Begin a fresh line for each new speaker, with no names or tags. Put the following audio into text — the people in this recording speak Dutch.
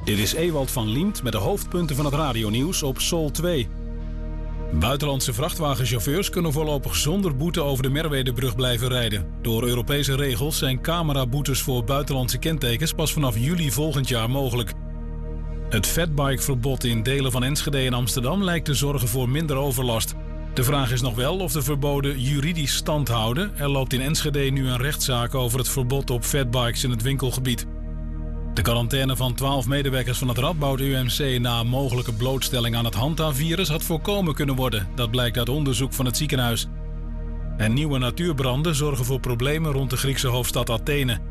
Dit is Ewald van Liemt met de hoofdpunten van het radionieuws op Sol 2. Buitenlandse vrachtwagenchauffeurs kunnen voorlopig zonder boete over de Merwedebrug blijven rijden. Door Europese regels zijn cameraboetes voor buitenlandse kentekens pas vanaf juli volgend jaar mogelijk. Het fatbikeverbod in delen van Enschede en Amsterdam lijkt te zorgen voor minder overlast. De vraag is nog wel of de verboden juridisch stand houden. Er loopt in Enschede nu een rechtszaak over het verbod op fatbikes in het winkelgebied. De quarantaine van 12 medewerkers van het Radboud UMC na een mogelijke blootstelling aan het Hanta-virus had voorkomen kunnen worden. Dat blijkt uit onderzoek van het ziekenhuis. En nieuwe natuurbranden zorgen voor problemen rond de Griekse hoofdstad Athene.